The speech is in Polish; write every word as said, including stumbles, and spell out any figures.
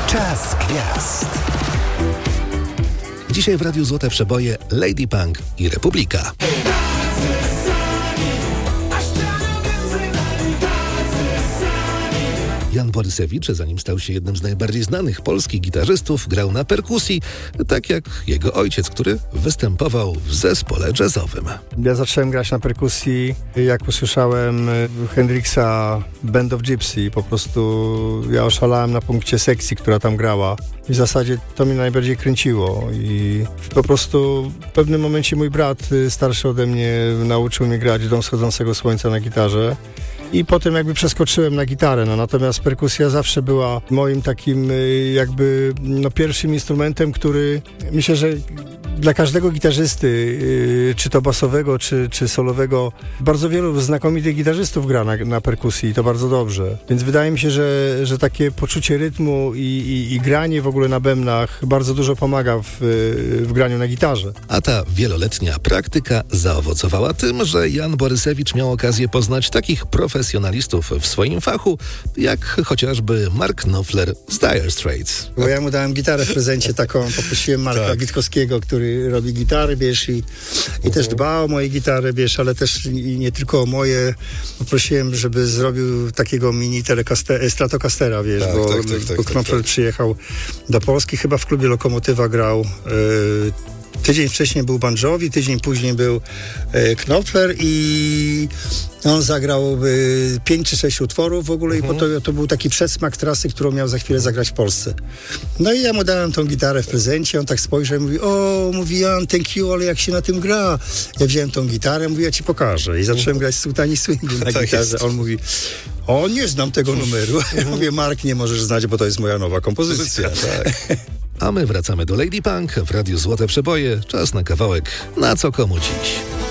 Czas gwiazd. Dzisiaj w Radiu Złote Przeboje Lady Punk i Republika. Jan Borysewicz, zanim stał się jednym z najbardziej znanych polskich gitarzystów, grał na perkusji, tak jak jego ojciec, który występował w zespole jazzowym. Ja zacząłem grać na perkusji, jak usłyszałem Hendrixa Band of Gypsy. Po prostu ja oszalałem na punkcie sekcji, która tam grała. I w zasadzie to mnie najbardziej kręciło. I po prostu w pewnym momencie mój brat starszy ode mnie nauczył mnie grać Dom wschodzącego słońca na gitarze. I potem jakby przeskoczyłem na gitarę, no natomiast perkusja zawsze była moim takim jakby no, pierwszym instrumentem, który myślę, że dla każdego gitarzysty, yy, czy to basowego, czy, czy solowego, bardzo wielu znakomitych gitarzystów gra na, na perkusji i to bardzo dobrze. Więc wydaje mi się, że, że takie poczucie rytmu i, i, i granie w ogóle na bębnach bardzo dużo pomaga w, w graniu na gitarze. A ta wieloletnia praktyka zaowocowała tym, że Jan Borysewicz miał okazję poznać takich profesjonalistów w swoim fachu, jak chociażby Mark Knopfler z Dire Straits. Bo ja mu dałem gitarę w prezencie taką, poprosiłem Marka tak. Witkowskiego, który robi gitary, wiesz, i, i uh-huh. też dba o moje gitary, wiesz, ale też i nie tylko o moje. Poprosiłem, żeby zrobił takiego mini telekaster, Stratocastera, wiesz, tak, bo, tak, tak, tak, bo Knopfler tak, tak. przyjechał do Polski, chyba w klubie Lokomotywa grał. Yy, Tydzień wcześniej był Bon Jovi, tydzień później był e, Knopfler i on zagrał e, pięć czy sześć utworów w ogóle uh-huh. i po to, to był taki przedsmak trasy, którą miał za chwilę zagrać w Polsce. No i ja mu dałem tą gitarę w prezencie, on tak spojrzał i mówi, o, mówi Jan, thank you, ale jak się na tym gra? Ja wziąłem tą gitarę, mówi, ja ci pokażę. I zacząłem uh-huh. grać Sultani Swingu na tak gitarze. Jest. On mówi, o, nie znam tego numeru. Ja mówię, Mark, nie możesz znać, bo to jest moja nowa kompozycja. Tak. A my wracamy do Lady Punk w Radiu Złote Przeboje. Czas na kawałek Na co komu dziś.